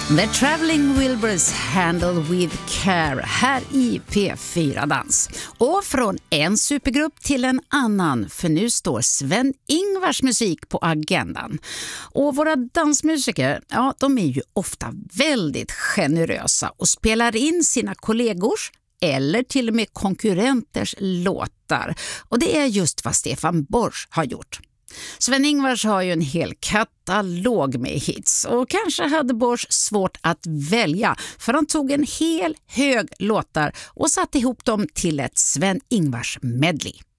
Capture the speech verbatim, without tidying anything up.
The Traveling Wilburys Handle with Care här i P fyra Dans. Och från en supergrupp till en annan, för nu står Sven-Ingvars musik på agendan. Och våra dansmusiker, ja, de är ju ofta väldigt generösa och spelar in sina kollegors eller till och med konkurrenters låtar. Och det är just vad Stefan Borsch har gjort. Sven-Ingvars har ju en hel katalog med hits och kanske hade Borsch svårt att välja, för han tog en hel hög låtar och satte ihop dem till ett Sven-Ingvars medley.